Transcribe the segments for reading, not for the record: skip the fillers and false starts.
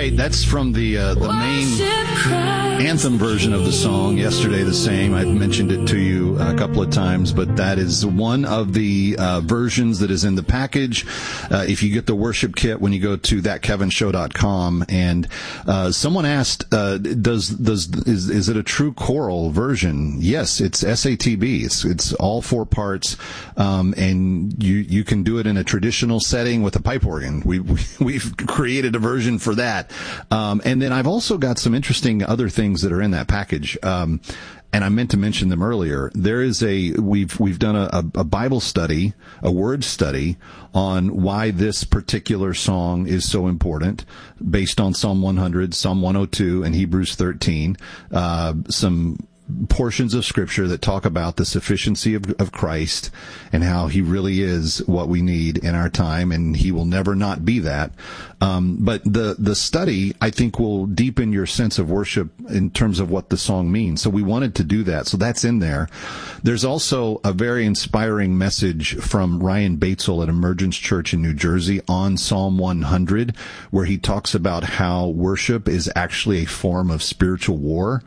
right. That's from the main anthem version of the song, Yesterday the Same. I've mentioned it to you a couple of times, but that is one of the versions that is in the package. If you get the worship kit when you go to thatkevinshow.com, and someone asked, is it a true choral version? Yes, it's SATB. It's all 4 parts, and you can do it in a traditional setting with a pipe organ. We've created a version for that. And then I've also got some interesting other things that are in that package. And I meant to mention them earlier. There is we've done a Bible study, a word study on why this particular song is so important, based on Psalm 100, Psalm 102, and Hebrews 13. Some portions of Scripture that talk about the sufficiency of Christ and how He really is what we need in our time, and He will never not be that. But the study, I think, will deepen your sense of worship in terms of what the song means. So we wanted to do that. So that's in there. There's also a very inspiring message from Ryan Batesel at Emergence Church in New Jersey on Psalm 100, where he talks about how worship is actually a form of spiritual war.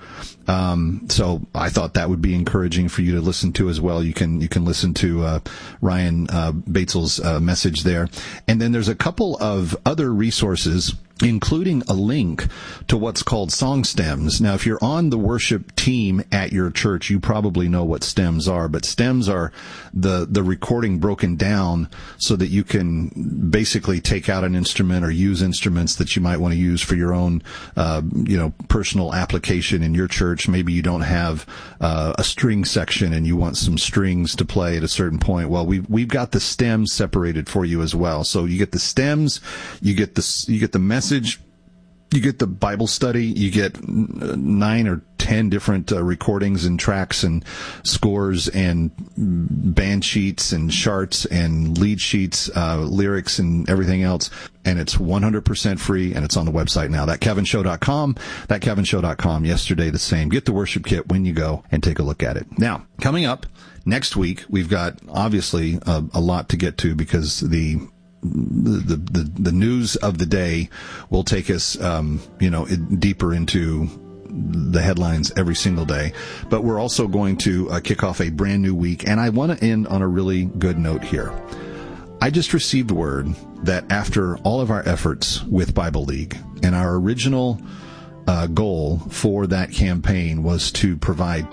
So I thought that would be encouraging for you to listen to as well. You can listen to Ryan Batesel's message there. And then there's a couple of other resources, including a link to what's called song stems. Now, if you're on the worship team at your church, you probably know what stems are, but stems are the recording broken down so that you can basically take out an instrument or use instruments that you might want to use for your own, personal application in your church. Maybe you don't have a string section and you want some strings to play at a certain point. Well, we've got the stems separated for you as well. So you get the stems, you get the message, you get the Bible study, you get 9 or 10 different recordings and tracks and scores and band sheets and charts and lead sheets, lyrics and everything else. And it's 100% free, and it's on the website now. ThatKevinShow.com, ThatKevinShow.com. Yesterday the Same. Get the worship kit when you go and take a look at it. Now, coming up next week, we've got obviously a lot to get to, because the news of the day will take us, deeper into the headlines every single day. But we're also going to kick off a brand new week, and I want to end on a really good note here. I just received word that after all of our efforts with Bible League, and our original goal for that campaign was to provide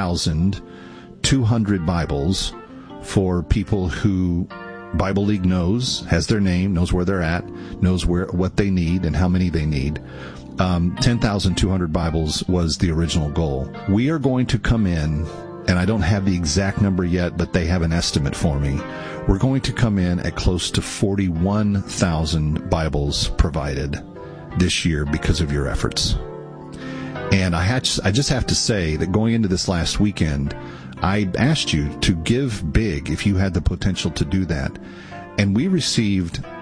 10,200 Bibles for people who Bible League knows, has their name, knows where they're at, knows what they need and how many they need. 10,200 Bibles was the original goal. We are going to come in, and I don't have the exact number yet, but they have an estimate for me. We're going to come in at close to 41,000 Bibles provided this year because of your efforts. And I just have to say that going into this last weekend, I asked you to give big if you had the potential to do that. And we received